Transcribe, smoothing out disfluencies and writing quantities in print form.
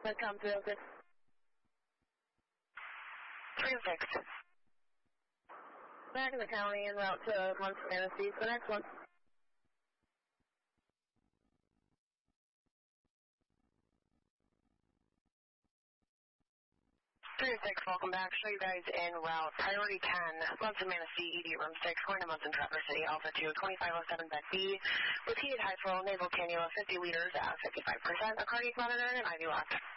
Come 306. 306. Back in the county en route to Muncie, Tennessee. The next one. 306, welcome back. Show you guys en route. Priority 10, Munson, Manistee, ED room 6, going to Munson, Traverse City, Alpha 2, 2507 Beck B. Repeated high flow, nasal cannula, 50 liters at 55%. A cardiac monitor and IV locked.